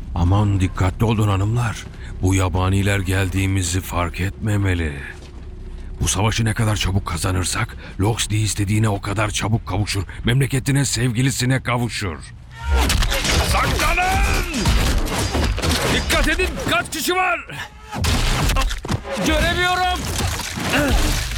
Aman dikkatli olun hanımlar. Bu yabaniler geldiğimizi fark etmemeli. Bu savaşı ne kadar çabuk kazanırsak Loxley istediğine o kadar çabuk kavuşur. Memleketine, sevgilisine kavuşur. Saklanın! Dikkat edin, kaç kişi var? Göremiyorum.